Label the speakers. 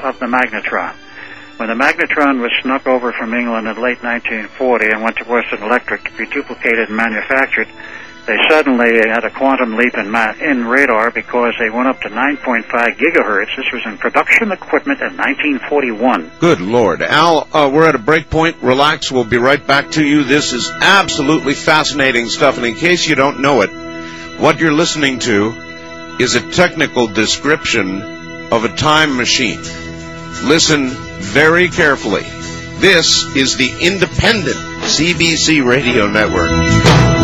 Speaker 1: of the magnetron. When the magnetron was snuck over from England in late 1940 and went to Western Electric to be duplicated and manufactured, they suddenly had a quantum leap in radar because they went up to 9.5 gigahertz. This was in production equipment in 1941.
Speaker 2: Good Lord. Al, we're at a break point. Relax. We'll be right back to you. This is absolutely fascinating stuff. And in case you don't know it, what you're listening to is a technical description of a time machine. Listen very carefully. This is the independent CBC Radio Network.